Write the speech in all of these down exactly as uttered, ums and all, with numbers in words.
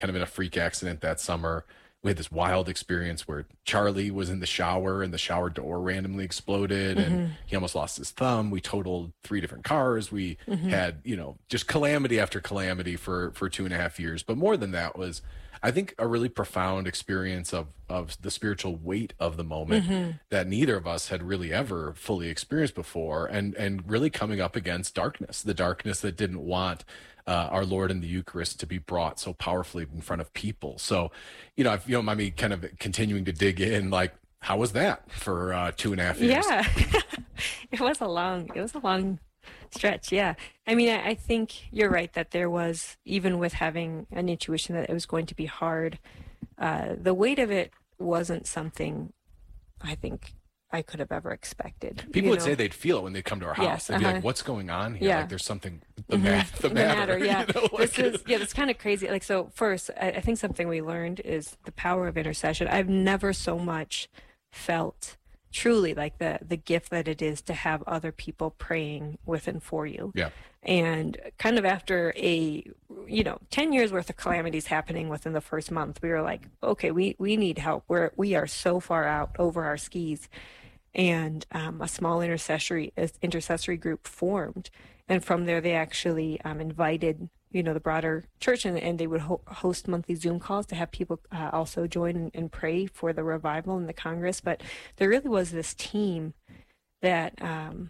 kind of in a freak accident that summer. We had this wild experience where Charlie was in the shower and the shower door randomly exploded and Mm-hmm. he almost lost his thumb. We totaled three different cars. We Mm-hmm. had, you know, just calamity after calamity for, for two and a half years. But more than that was, I think, a really profound experience of, of the spiritual weight of the moment Mm-hmm. that neither of us had really ever fully experienced before, and, and really coming up against darkness, the darkness that didn't want uh, our Lord in the Eucharist to be brought so powerfully in front of people. So, you know, if you don't mind me kind of continuing to dig in, like, how was that for uh, two and a half years? Yeah, it was a long, it was a long stretch. Yeah. I mean, I, I think you're right that there was, even with having an intuition that it was going to be hard, uh, the weight of it wasn't something I think I could have ever expected. People you would know? say they'd feel it when they come to our house. Yes, They'd be uh-huh. like, what's going on here? Yeah. Like there's something, the, ma- the, the matter. matter, yeah. You know, like, this is, yeah, it's kind of crazy. Like, so first, I, I think something we learned is the power of intercession. I've never so much felt truly like the, the gift that it is to have other people praying with and for you. yeah. And kind of after a, you know, ten years worth of calamities happening within the first month, we were like, okay, we, we need help. We're, we are so far out over our skis. And um, a small intercessory intercessory group formed. And from there, they actually um, invited, you know, the broader church, and, and they would ho- host monthly Zoom calls to have people uh, also join and, and pray for the revival and the Congress. But there really was this team that um,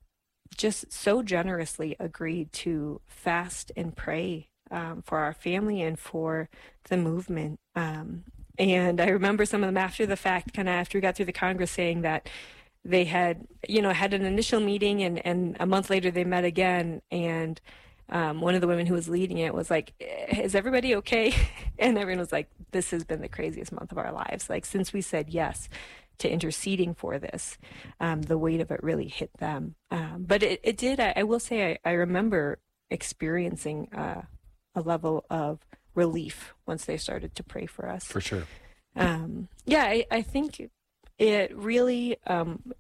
just so generously agreed to fast and pray um, for our family and for the movement. Um, and I remember some of them after the fact, kind of after we got through the Congress, saying that they had, you know, had an initial meeting, and, and a month later they met again. And um, one of the women who was leading it was like, is everybody okay? And everyone was like, this has been the craziest month of our lives. Like, since we said yes to interceding for this, um, the weight of it really hit them. Um, but it, it did, I, I will say, I, I remember experiencing uh, a level of relief once they started to pray for us. For sure. Um, yeah, I, I think it really, um,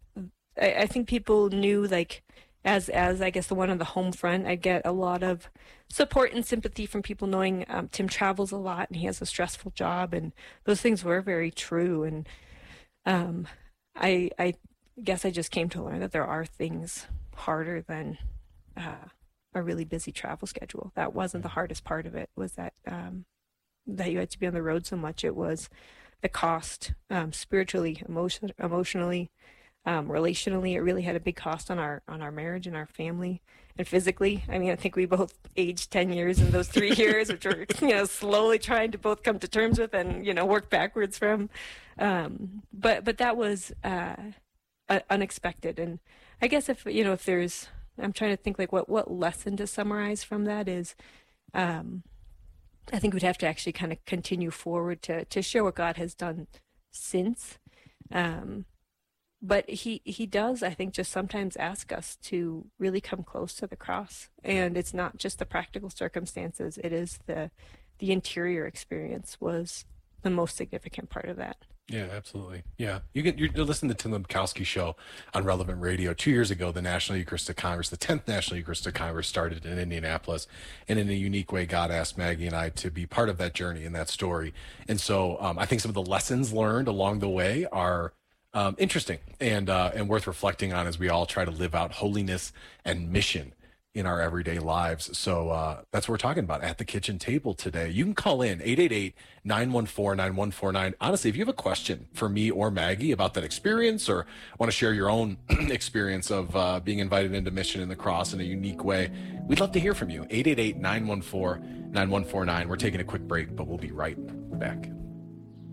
I, I think people knew, like, as, as I guess the one on the home front, I get a lot of support and sympathy from people knowing um, Tim travels a lot and he has a stressful job, and those things were very true. And um, I, I guess I just came to learn that there are things harder than uh, a really busy travel schedule. That wasn't the hardest part of it, was that um, that you had to be on the road so much. It was the cost, um, spiritually, emotion, emotionally, um, relationally. It really had a big cost on our on our marriage and our family, and physically. I mean, I think we both aged ten years in those three years, which we're, you know, slowly trying to both come to terms with and, you know, work backwards from. Um, but but that was uh, uh, unexpected, and I guess if you know if there's, I'm trying to think like what what lesson to summarize from that is. Um, I think we'd have to actually kind of continue forward to, to share what God has done since. Um, but he, he does, I think, just sometimes ask us to really come close to the cross. And it's not just the practical circumstances. It is the, the interior experience was the most significant part of that. Yeah, absolutely. Yeah. You can, you're listening to Tim Lemkowski show on Relevant Radio. Two years ago, the National Eucharistic Congress, the tenth National Eucharistic Congress, started in Indianapolis. And in a unique way, God asked Maggie and I to be part of that journey and that story. And so um, I think some of the lessons learned along the way are um, interesting and, uh, and worth reflecting on as we all try to live out holiness and mission in our everyday lives. So uh, that's what we're talking about at the kitchen table today. You can call in eight eight eight, nine one four, nine one four nine. Honestly, if you have a question for me or Maggie about that experience, or want to share your own experience of uh, being invited into mission in the cross in a unique way, we'd love to hear from you. eight eight eight, nine one four, nine one four nine. We're taking a quick break, but we'll be right back.